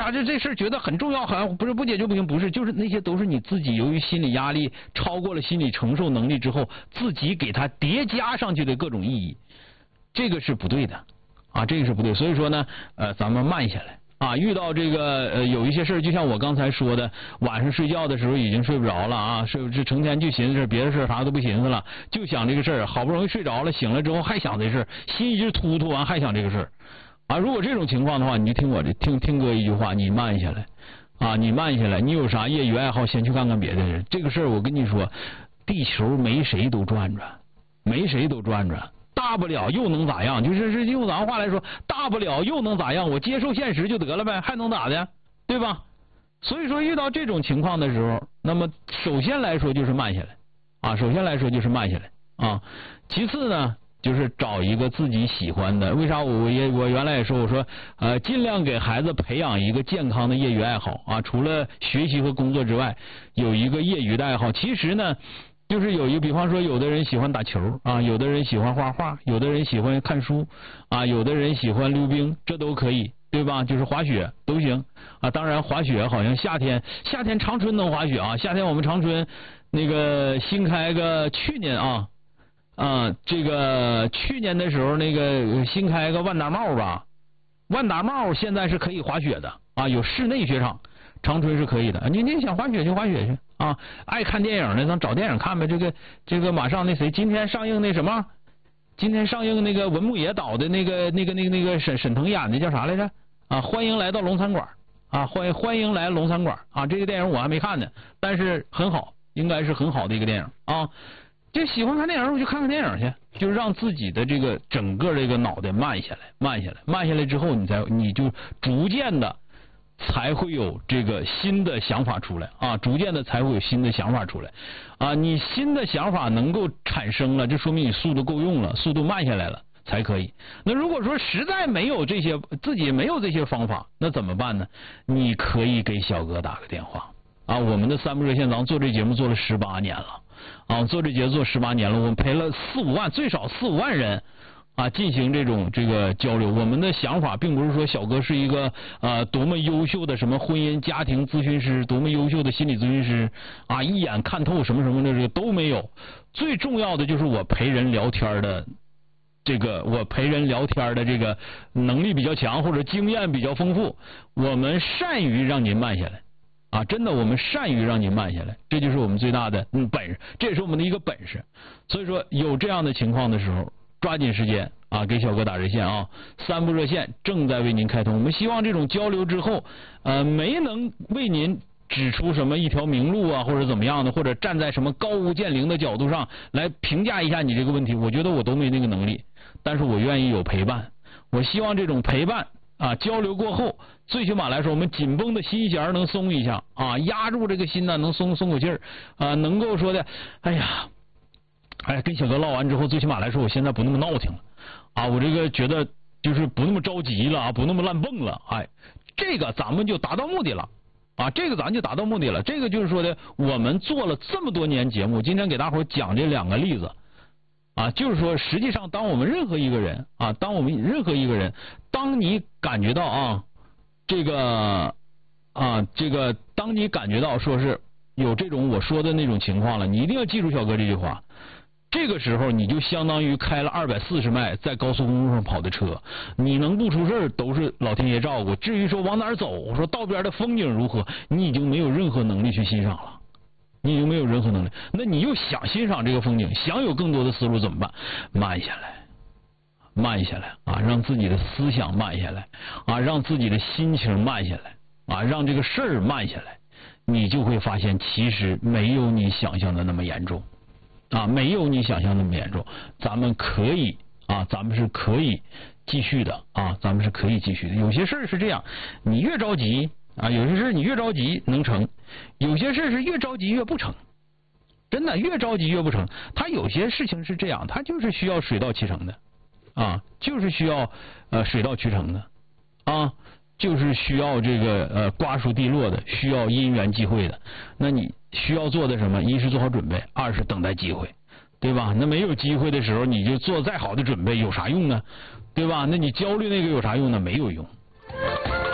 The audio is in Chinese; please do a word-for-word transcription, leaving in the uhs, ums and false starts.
啊，这这事觉得很重要，好像不是不解决不行，不是，就是那些都是你自己由于心理压力超过了心理承受能力之后，自己给它叠加上去的各种意义，这个是不对的啊，这个是不对。所以说呢，呃，咱们慢下来啊，遇到这个呃有一些事，就像我刚才说的，晚上睡觉的时候已经睡不着了啊，睡这成天就寻思别的事啥都不寻思了，就想这个事儿，好不容易睡着了，醒了之后还想这事儿，心一直突突完还想这个事儿。啊，如果这种情况的话，你就听我这听听哥一句话，你慢下来，啊，你慢下来，你有啥业余爱好，先去干干别的事。这个事儿我跟你说，地球没谁都转转，没谁都转转，大不了又能咋样？就是是用咱话来说，大不了又能咋样？我接受现实就得了呗，还能咋的？对吧？所以说遇到这种情况的时候，那么首先来说就是慢下来，啊，首先来说就是慢下来啊，其次呢。就是找一个自己喜欢的，为啥我也我原来也说我说呃尽量给孩子培养一个健康的业余爱好啊，除了学习和工作之外，有一个业余的爱好。其实呢，就是有一个，比方说有的人喜欢打球啊，有的人喜欢画画，有的人喜欢看书啊，有的人喜欢溜冰，这都可以，对吧？就是滑雪都行啊。当然滑雪好像夏天夏天长春能滑雪啊，夏天我们长春那个新开个去年啊。啊，这个去年的时候，那个新开个万达茂吧，万达茂现在是可以滑雪的啊，有室内雪场，长春是可以的。你你想滑雪去滑雪去啊，爱看电影的咱找电影看呗。这个这个马上那谁今天上映那什么，今天上映那个文牧野导的那个那个那个那个沈沈腾演的叫啥来着？啊，欢迎来到龙餐馆啊，欢欢迎来龙餐馆啊，这个电影我还没看呢，但是很好，应该是很好的一个电影啊。就喜欢看电影，我就看看电影去，就是让自己的这个整个这个脑袋慢下来，慢下来，慢下来之后，你才你就逐渐的才会有这个新的想法出来啊，逐渐的才会有新的想法出来啊，你新的想法能够产生了，这说明你速度够用了，速度慢下来了才可以。那如果说实在没有这些，自己没有这些方法，那怎么办呢？你可以给小哥打个电话啊，我们的三部热线，咱们做这节目做了十八年了。啊，做这节做十八年了，我们陪了四五万，最少四五万人啊，进行这种这个交流。我们的想法并不是说小哥是一个呃多么优秀的什么婚姻家庭咨询师，多么优秀的心理咨询师啊，一眼看透什么什么的这个都没有。最重要的就是我陪人聊天的这个，我陪人聊天的这个能力比较强，或者经验比较丰富。我们善于让您慢下来。啊，真的，我们善于让你慢下来，这就是我们最大的嗯本事，这也是我们的一个本事。所以说，有这样的情况的时候，抓紧时间啊，给小哥打热线啊，三部热线正在为您开通。我们希望这种交流之后，呃，没能为您指出什么一条明路啊，或者怎么样的，或者站在什么高屋建瓴的角度上来评价一下你这个问题，我觉得我都没那个能力，但是我愿意有陪伴。我希望这种陪伴。啊，交流过后，最起码来说，我们紧绷的心弦能松一下啊，压住这个心呢，能松松口气儿啊，能够说的，哎呀，哎呀，跟小哥唠完之后，最起码来说，我现在不那么闹腾了啊，我这个觉得就是不那么着急了啊，不那么乱蹦了，哎，这个咱们就达到目的了啊，这个咱就达到目的了。这个就是说的，我们做了这么多年节目，今天给大伙讲这两个例子。啊，就是说，实际上，当我们任何一个人啊，当我们任何一个人，当你感觉到啊，这个啊，这个，当你感觉到说是有这种我说的那种情况了，你一定要记住小哥这句话。这个时候，你就相当于开了二百四十迈在高速公路上跑的车，你能不出事都是老天爷照顾。至于说往哪儿走，我说道边的风景如何，你已经没有任何能力去欣赏了。你已经没有任何能力，那你又想欣赏这个风景，想有更多的思路怎么办？慢下来，慢下来啊，让自己的思想慢下来啊，让自己的心情慢下来啊，让这个事儿慢下来，你就会发现其实没有你想象的那么严重啊，没有你想象那么严重。咱们可以啊，咱们是可以继续的啊，咱们是可以继续的。有些事儿是这样，你越着急。啊，有些事你越着急能成，有些事是越着急越不成，真的越着急越不成。他有些事情是这样，他就是需要水到渠成的，啊，就是需要呃水到渠成的，啊，就是需要这个呃瓜熟蒂落的，需要因缘际会的。那你需要做的什么？一是做好准备，二是等待机会，对吧？那没有机会的时候，你就做再好的准备有啥用呢？对吧？那你焦虑那个有啥用呢？没有用。